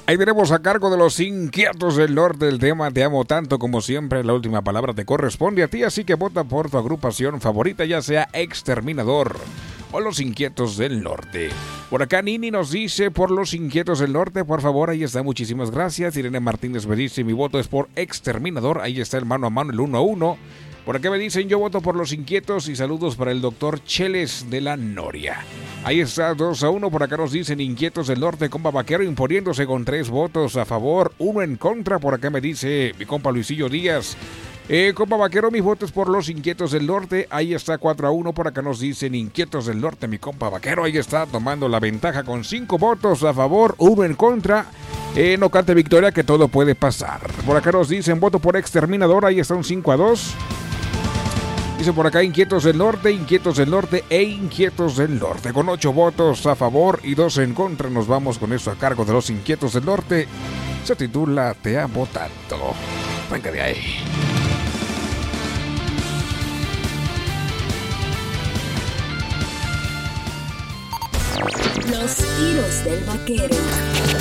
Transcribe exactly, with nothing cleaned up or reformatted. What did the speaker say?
Ahí tenemos a cargo de los Inquietos del Norte el tema Te amo tanto. Como siempre, la última palabra te corresponde a ti, así que vota por tu agrupación favorita, ya sea Exterminador o Los Inquietos del Norte. Por acá Nini nos dice por Los Inquietos del Norte, por favor, ahí está, muchísimas gracias. Irene Martínez me dice, mi voto es por Exterminador, ahí está el mano a mano, el uno a uno. Por acá me dicen, yo voto por Los Inquietos y saludos para el doctor Cheles de la Noria. Ahí está, dos a uno. Por acá nos dicen Inquietos del Norte, compa Vaquero imponiéndose con tres votos a favor, uno en contra. Por acá me dice mi compa Luisillo Díaz. Eh, compa Vaquero, mis votos por Los Inquietos del Norte. Ahí está, cuatro a uno. Por acá nos dicen Inquietos del Norte, mi compa Vaquero. Ahí está, tomando la ventaja con cinco votos a favor, uno en contra. Eh, no cante victoria, que todo puede pasar. Por acá nos dicen voto por Exterminador. Ahí está un cinco a dos. Dice por acá Inquietos del Norte, Inquietos del Norte e Inquietos del Norte. Con ocho votos a favor y dos en contra, nos vamos con eso a cargo de Los Inquietos del Norte. Se titula Te amo tanto. Venga de ahí. Los tiros del vaquero.